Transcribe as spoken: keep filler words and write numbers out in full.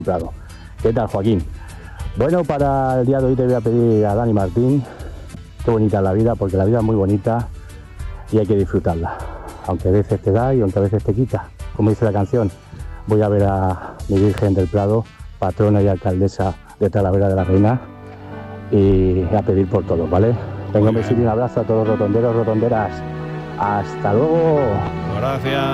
Prado. ¿Qué tal, Joaquín? Bueno, para el día de hoy te voy a pedir a Dani Martín, qué bonita es la vida, porque la vida es muy bonita y hay que disfrutarla, aunque a veces te da y aunque a veces te quita. Como dice la canción, voy a ver a mi Virgen del Prado, patrona y alcaldesa de Talavera de la Reina, y a pedir por todos, ¿vale? Venga, un besito y un abrazo a todos los rotonderos, rotonderas. Hasta luego. Gracias.